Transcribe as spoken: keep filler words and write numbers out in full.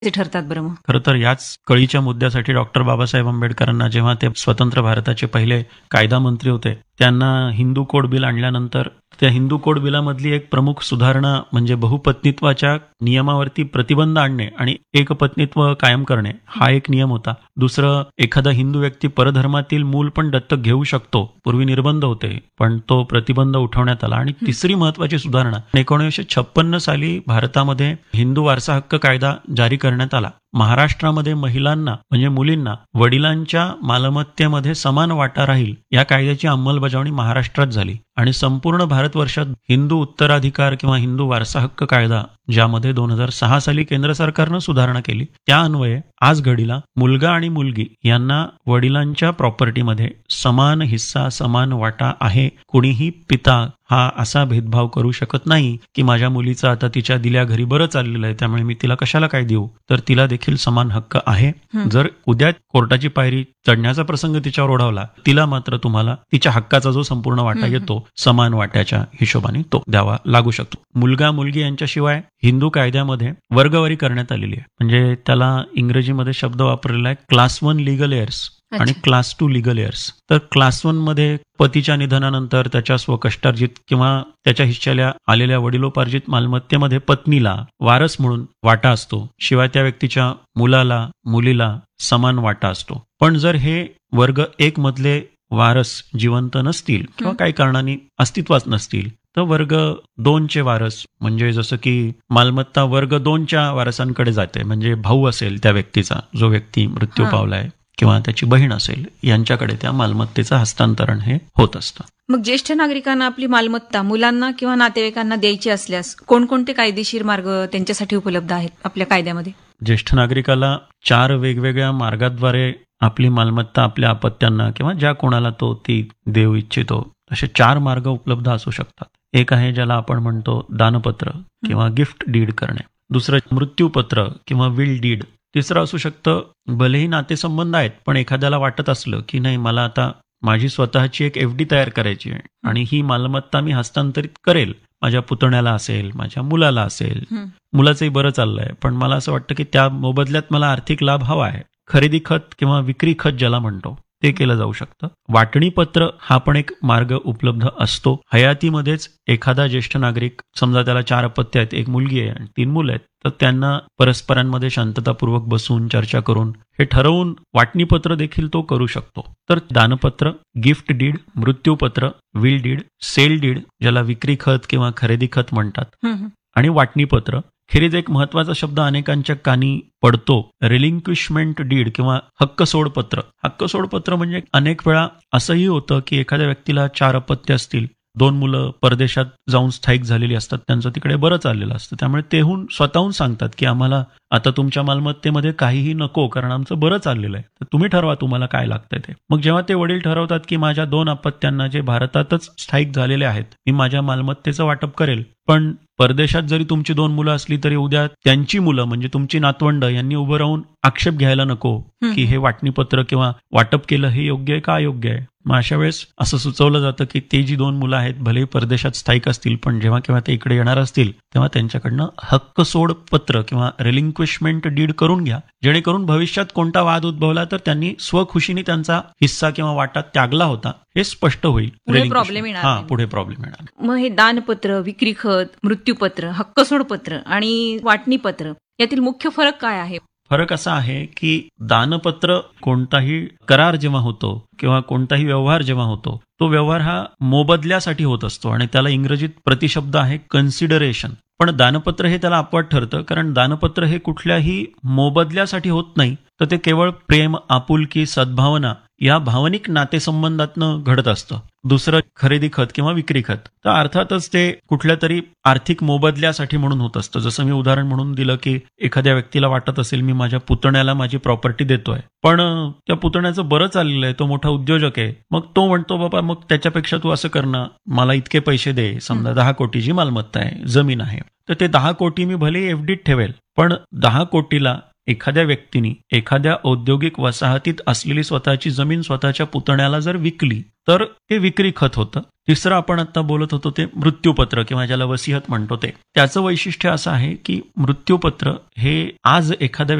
ठरतात बरं मग? खरं तर याच कळीच्या मुद्द्यासाठी डॉक्टर बाबासाहेब आंबेडकरांना जेव्हा ते स्वतंत्र भारताचे पहिले कायदा मंत्री होते, त्यांना हिंदू कोड बिल आणल्यानंतर त्या हिंदू कोड बिलामधली एक प्रमुख सुधारणा म्हणजे बहुपत्नीत्वाच्या नियमावरती प्रतिबंध आणणे आणि एकपत्नीत्व कायम करणे हा एक नियम होता. दुसरं, एखादा हिंदू व्यक्ती परधर्मातील मूल पण दत्तक घेऊ शकतो. पूर्वी निर्बंध होते, पण तो प्रतिबंध उठवण्यात आला. आणि तिसरी महत्वाची सुधारणा एकोणीसशे छप्पन्न साली भारतामध्ये हिंदू वारसा हक्क कायदा जारी करण्यात आला. महाराष्ट्रामध्ये महिलांना म्हणजे मुलींना वडिलांच्या मालमत्तेमध्ये समान वाटा राहील या कायद्याची अंमलबजावणी महाराष्ट्रात झाली. आणि संपूर्ण भारतवर्षात हिंदू उत्तराधिकार किंवा हिंदू वारसा हक्क कायदा, ज्यामध्ये दोन हजार सहा साली केंद्र सरकारनं सुधारणा केली, त्या अन्वये आज घडीला मुलगा आणि मुलगी यांना वडिलांच्या प्रॉपर्टीमध्ये समान हिस्सा समान वाटा आहे. कुणीही पिता हा असा भेदभाव करू शकत नाही की माझ्या मुलीचं आता तिच्या दिल्या घरी बरं चाललेलं आहे त्यामुळे मी तिला कशाला काय देऊ, तर तिला देखील समान हक्क आहे. जर उद्या कोर्टाची पायरी चढण्याचा प्रसंग तिच्यावर ओढवला, तिला मात्र तुम्हाला तिच्या हक्काचा जो संपूर्ण वाटा येतो समान वाट्याच्या हिशोबाने तो द्यावा लागू शकतो. मुलगा मुलगी यांच्याशिवाय हिंदू कायद्यामध्ये वर्गवारी करण्यात आलेली आहे. म्हणजे त्याला इंग्रजीमध्ये शब्द वापरलेला आहे क्लास वन लिगल एअर्स आणि क्लास टू लिगल एअर्स. तर क्लास वन मध्ये पतीच्या निधनानंतर त्याच्या स्वकष्टार्जित किंवा त्याच्या हिश्श्याला आलेल्या वडिलोपार्जित मालमत्तेमध्ये पत्नीला वारस म्हणून वाटा असतो. शिवाय त्या व्यक्तीच्या मुलाला मुलीला समान वाटा असतो. पण जर हे वर्ग एक मधले वारस जिवंत नसतील किंवा काही कारणाने अस्तित्वात नसतील, तर वर्ग दोनचे वारस म्हणजे जसं की मालमत्ता वर्ग दोनच्या वारसांकडे जाते. म्हणजे भाऊ असेल त्या व्यक्तीचा, जो व्यक्ती मृत्यू पावलाय, किंवा त्याची बहीण असेल, यांच्याकडे त्या मालमत्तेचं हस्तांतरण हे होत असतं. मग ज्येष्ठ नागरिकांना आपली मालमत्ता मुलांना किंवा नातेवाईकांना द्यायची असल्यास कोणकोणते कायदेशीर मार्ग त्यांच्यासाठी उपलब्ध आहेत आपल्या कायद्यामध्ये? ज्येष्ठ नागरिकाला चार वेगवेगळ्या मार्गाद्वारे आपली मालमत्ता आपल्या अपत्यांना किंवा ज्या कोणाला तो ती देऊ इच्छितो असे चार मार्ग उपलब्ध असू शकतात. एक आहे ज्याला आपण म्हणतो दानपत्र किंवा गिफ्ट डीड करणे. दुसरं मृत्यूपत्र किंवा विल डीड. तिसरं असू शकतं, भलेही नातेसंबंध आहेत पण एखाद्याला वाटत असलं की नाही मला आता माझी स्वतःची एक एफ डी तयार करायची आहे आणि ही मालमत्ता मी हस्तांतरित करेल, माझ्या पुतण्याला असेल, माझ्या मुलाला असेल, मुलाचंही बरं चाललंय पण मला असं वाटतं की त्या मोबदल्यात मला आर्थिक लाभ हवा आहे, खरेदी खत किंवा विक्री खत ज्याला म्हणतो ते केलं जाऊ शकतं. वाटणीपत्र हा पण एक मार्ग उपलब्ध असतो. हयातीमध्येच एखादा ज्येष्ठ नागरिक, समजा त्याला चार अपत्य आहेत, एक मुलगी आहे आणि तीन मुलं आहेत, तर त्यांना परस्परांमध्ये शांततापूर्वक बसून चर्चा करून हे ठरवून वाटणीपत्र देखील तो करू शकतो. तर दानपत्र, gift did, मृत्यूपत्र, will did, sale deed ज्याला विक्री खत किंवा खरेदी खत म्हणतात, आणि वाटणीपत्र. खेरीज एक महत्वाचा शब्द अनेकांच्या कानी पडतो, रिलिंक्विशमेंट डीड किंवा हक्क सोडपत्र. हक्क सोडपत्र म्हणजे अनेक वेळा असंही होतं की एखाद्या व्यक्तीला चार अपत्य असतील, दोन मुलं परदेशात जाऊन स्थायिक झालेली असतात, त्यांचं तिकडे बरं चाललेलं असतं, त्यामुळे तेहून स्वतःहून सांगतात की आम्हाला आता तुमच्या मालमत्तेमध्ये काहीही नको कारण आमचं बरं चाललेलं आहे, तर तुम्ही ठरवा तुम्हाला काय लागतंय ते. मग जेव्हा ते वडील ठरवतात की माझ्या दोन अपत्यांना जे भारतातच स्थायिक झालेले आहेत मी माझ्या मालमत्तेचं वाटप करेल, पण परदेशात जरी तुमची दोन मुलं असली तरी उद्या त्यांची मुलं म्हणजे तुमची नातवंड यांनी उभं राहून आक्षेप घ्यायला नको की हे वाटणीपत्र किंवा वाटप केलं हे योग्य आहे का अयोग्य आहे. मग अशा वेळेस असं सुचवलं जातं की ते जी दोन मुलं आहेत भले परदेशात स्थायिक असतील पण जेव्हा केव्हा ते इकडे येणार असतील तेव्हा त्यांच्याकडनं हक्क सोड पत्र किंवा रिलिंक्विशमेंट डीड करून घ्या, जेणेकरून भविष्यात कोणता वाद उद्भवला तर त्यांनी स्वखुशीने त्यांचा हिस्सा किंवा वाटा त्यागला होता हे स्पष्ट होईल. पुढे प्रॉब्लेम येणार हा पुढे प्रॉब्लेम येणार. मग हे दानपत्र, विक्री खत, मृत्यूपत्र, हक्क सोडपत्र आणि वाटणीपत्र यातील मुख्य फरक काय आहे? फरक असा आहे की दानपत्र कोणताही करार जेव्हा होतो किंवा कोणताही व्यवहार जेव्हा होतो तो व्यवहार हा मोबदल्यासाठी होत असतो आणि त्याला इंग्रजीत प्रतिशब्द आहे कन्सिडरेशन. पण दानपत्र हे त्याला अपवाद ठरतं कारण दानपत्र हे कुठल्याही मोबदल्यासाठी होत नाही, तर ते केवळ प्रेम, आपुलकी, सद्भावना या भावनिक नातेसंबंधातनं घडत असतं. दुसरं खरेदी खत किंवा विक्री खत, तर अर्थातच ते कुठल्या तरी आर्थिक मोबदल्यासाठी म्हणून होत असतं. जसं मी उदाहरण म्हणून दिलं की एखाद्या व्यक्तीला वाटत असेल मी माझ्या पुतण्याला माझी प्रॉपर्टी देतोय, पण त्या पुतण्याचं बरं चाललेलं आहे, तो मोठा उद्योजक आहे, मग तो म्हणतो बाबा मग त्याच्यापेक्षा तू असं कर ना, मला इतके पैसे दे, समजा दहा कोटीची मालमत्ता आहे, जमीन आहे, तर ते दहा कोटी मी भले एफडीत ठेवेल, पण दहा कोटीला एखाद्या व्यक्तीने एखाद्या औद्योगिक वसाहतीत असलेली स्वतःची जमीन स्वतःच्या पुतण्याला जर विकली तर ते विक्री खत होतं तिसरं आपण आता बोलत होतो ते मृत्यूपत्र किंवा ज्याला वसियत म्हणतो ते. त्याचं वैशिष्ट्य असं आहे की मृत्यूपत्र हे आज एखाद्या